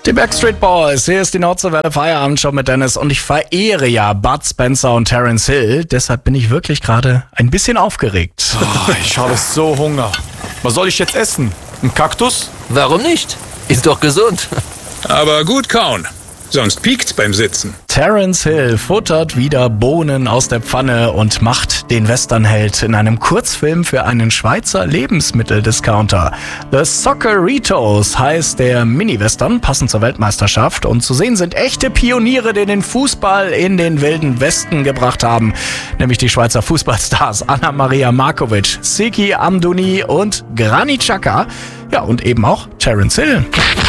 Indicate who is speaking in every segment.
Speaker 1: Die Backstreet Boys, hier ist die Nordseewelle Feierabendshow mit Dennis und ich verehre ja Bud Spencer und Terence Hill, deshalb bin ich wirklich gerade ein bisschen aufgeregt.
Speaker 2: Oh, ich habe so Hunger. Was soll ich jetzt essen? Ein Kaktus?
Speaker 3: Warum nicht? Ist doch gesund.
Speaker 4: Aber gut kauen, sonst piekt's beim Sitzen.
Speaker 1: Terence Hill futtert wieder Bohnen aus der Pfanne und macht den Westernheld in einem Kurzfilm für einen Schweizer Lebensmitteldiscounter. The Socceritos heißt der Mini-Western, passend zur Weltmeisterschaft. Und zu sehen sind echte Pioniere, die den Fußball in den wilden Westen gebracht haben. Nämlich die Schweizer Fußballstars Anna-Maria Markovic, Siki Amdouni und Granit Xhaka. Ja, und eben auch Terence Hill.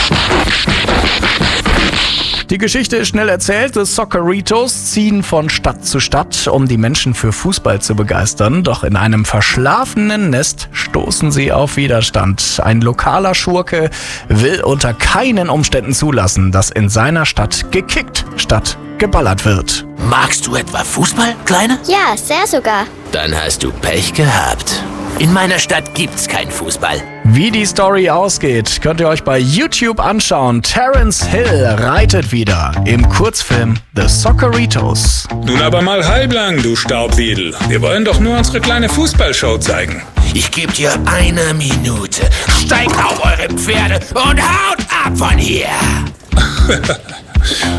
Speaker 1: Die Geschichte ist schnell erzählt. The Socceritos ziehen von Stadt zu Stadt, um die Menschen für Fußball zu begeistern. Doch in einem verschlafenen Nest stoßen sie auf Widerstand. Ein lokaler Schurke will unter keinen Umständen zulassen, dass in seiner Stadt gekickt statt geballert wird.
Speaker 3: Magst du etwa Fußball, Kleine?
Speaker 5: Ja, sehr sogar.
Speaker 3: Dann hast du Pech gehabt. In meiner Stadt gibt's keinen Fußball.
Speaker 1: Wie die Story ausgeht, könnt ihr euch bei YouTube anschauen. Terence Hill reitet wieder im Kurzfilm The Socceritos.
Speaker 4: Nun aber mal halblang, du Staubwiedel. Wir wollen doch nur unsere kleine Fußballshow zeigen.
Speaker 3: Ich gebe dir 1 Minute. Steigt auf eure Pferde und haut ab von hier!